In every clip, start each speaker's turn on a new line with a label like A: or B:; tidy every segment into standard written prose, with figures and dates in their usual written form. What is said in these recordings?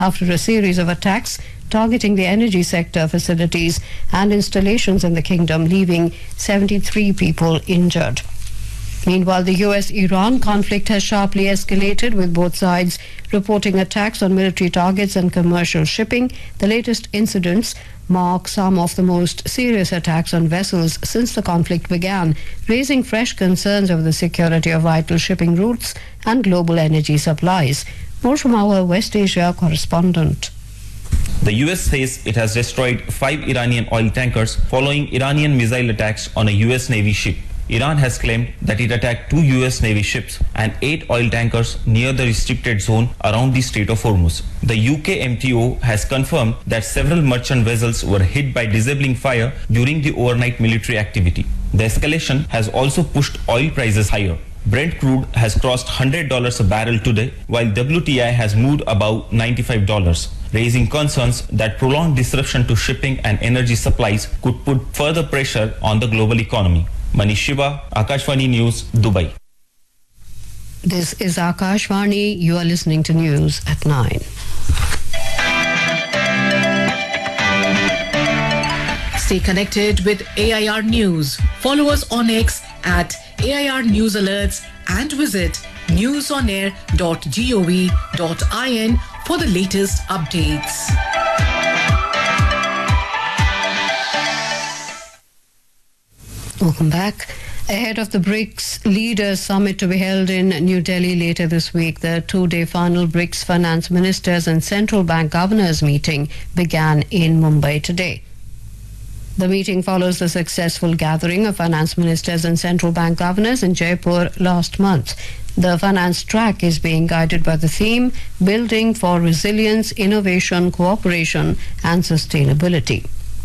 A: after a series of attacks targeting the energy sector facilities and installations in the kingdom, leaving 73 people injured. Meanwhile, the US-Iran conflict has sharply escalated, with both sides reporting attacks on military targets and commercial shipping. The latest incidents mark some of the most serious attacks on vessels since the conflict began, raising fresh concerns over the security of vital shipping routes and global energy supplies. More from our West Asia correspondent.
B: The US says it has destroyed 5 Iranian oil tankers following Iranian missile attacks on a US Navy ship. Iran has claimed that it attacked 2 US Navy ships and 8 oil tankers near the restricted zone around the Strait of Hormuz. The UK MTO has confirmed that several merchant vessels were hit by disabling fire during the overnight military activity. The escalation has also pushed oil prices higher. Brent crude has crossed $100 a barrel today, while WTI has moved above $95, raising concerns that prolonged disruption to shipping and energy supplies could put further pressure on the global economy. Manish Shiva, Akashvani News, Dubai.
A: This is Akashvani. You are listening to news at 9.
C: Stay connected with AIR News. Follow us on X at AIR News Alerts and visit newsonair.gov.in for the latest updates.
A: Welcome back. Ahead of the BRICS Leaders Summit to be held in New Delhi later this week, the two-day final BRICS finance ministers and central bank governors meeting began in Mumbai today. The meeting follows the successful gathering of finance ministers and central bank governors in Jaipur last month. The finance track is being guided by the theme Building for Resilience, Innovation, Cooperation and Sustainability.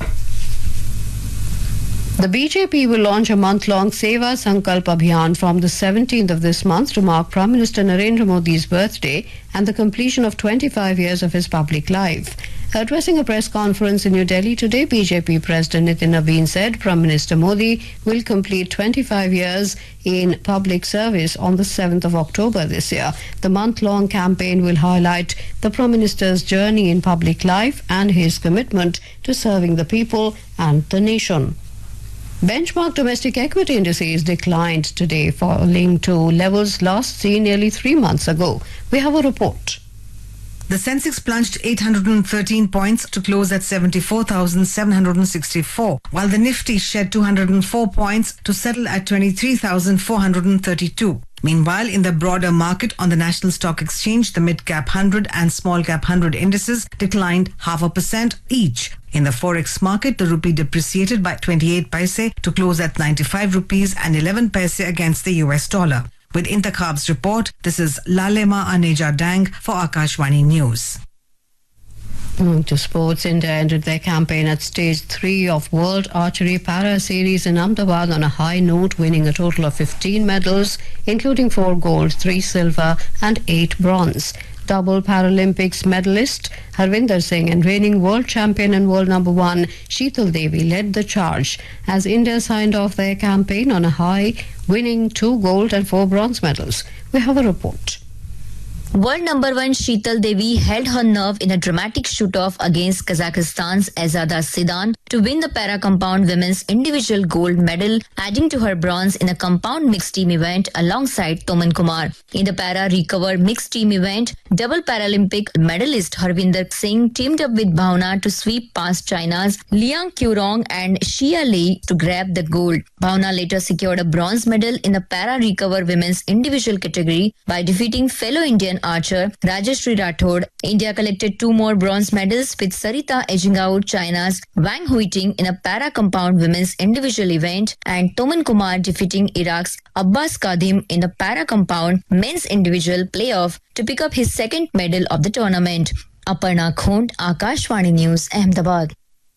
A: The BJP will launch a month-long Seva Sankalp Abhiyan from the 17th of this month to mark Prime Minister Narendra Modi's birthday and the completion of 25 years of his public life. Addressing a press conference in New Delhi today, BJP President Nitin Nabin said Prime Minister Modi will complete 25 years in public service on the 7th of October this year. The month-long campaign will highlight the Prime Minister's journey in public life and his commitment to serving the people and the nation. Benchmark domestic equity indices declined today, falling to levels last seen nearly 3 months ago. We have a report.
D: The Sensex plunged 813 points to close at 74,764, while the Nifty shed 204 points to settle at 23,432. Meanwhile, in the broader market on the National Stock Exchange, the Mid-Cap 100 and Small-Cap 100 indices declined 0.5% each. In the Forex market, the rupee depreciated by 28 paise to close at 95 rupees and 11 paise against the US dollar. With Intercab's report, this is Lalema Aneja Dang for Akashvani News.
A: To sports, India ended their campaign at stage 3 of World Archery Para Series in Ahmedabad on a high note, winning a total of 15 medals, including 4 gold, 3 silver and 8 bronze. Double Paralympics medalist Harvinder Singh and reigning world champion and world number 1 Sheetal Devi led the charge as India signed off their campaign on a high, winning 2 gold and 4 bronze medals. We have a report.
E: World number 1 Sheetal Devi held her nerve in a dramatic shoot-off against Kazakhstan's Azada Sidan to win the para-compound women's individual gold medal, adding to her bronze in a compound mixed team event alongside Toman Kumar. In the para-recover mixed team event, double Paralympic medalist Harvinder Singh teamed up with Bhavna to sweep past China's Liang Qurong and Xia Li to grab the gold. Bhavna later secured a bronze medal in the para-recover women's individual category by defeating fellow Indian archer Rajeshri Rathod. India collected 2 more bronze medals, with Sarita edging out China's Wang Huiting in a para-compound women's individual event and Toman Kumar defeating Iraq's Abbas Kadhim in the para-compound men's individual playoff to pick up his 2nd medal of the tournament. Aparna Khond, Akashvani News, Ahmedabad.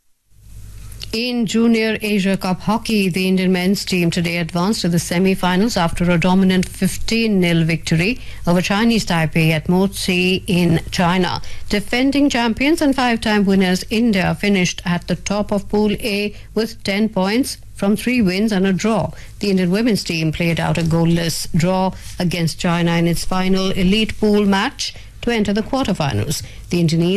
A: In Junior Asia Cup hockey, the Indian men's team today advanced to the semi-finals after a dominant 15-0 victory over Chinese Taipei at Mochi in China. Defending champions and 5-time winners, India finished at the top of Pool A with 10 points from 3 wins and a draw. The Indian women's team played out a goalless draw against China in its final elite pool match to to enter the quarterfinals. The Indian